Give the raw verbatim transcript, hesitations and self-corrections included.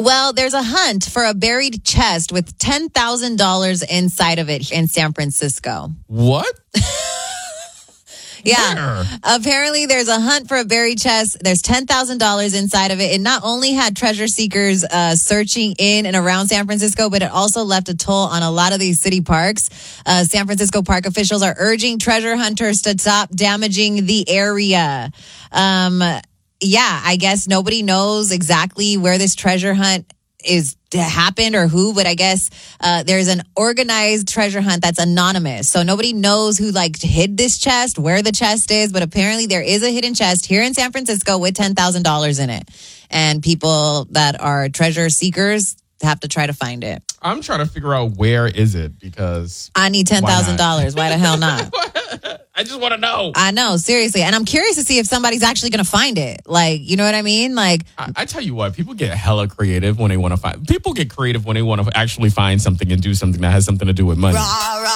Well, there's a hunt for a buried chest with ten thousand dollars inside of it in San Francisco. What? Yeah. Where? Apparently, there's a hunt for a buried chest. There's ten thousand dollars inside of it. It not only had treasure seekers uh, searching in and around San Francisco, but it also left a toll on a lot of these city parks. Uh, San Francisco park officials are urging treasure hunters to stop damaging the area. Um, yeah, I guess nobody knows exactly where this treasure hunt is happened or who, but I guess uh, there's an organized treasure hunt that's anonymous. So nobody knows who like hid this chest, where the chest is, but apparently there is a hidden chest here in San Francisco with ten thousand dollars in it. And people that are treasure seekers have to try to find it. I'm trying to figure out where is it because I need ten thousand dollars. Why, why the hell not? I just want to know. I know, seriously. And I'm curious to see if somebody's actually going to find it. Like, you know what I mean? Like, I, I tell you what, people get hella creative when they want to find. People get creative when they want to actually find something and do something that has something to do with money. Rah, rah.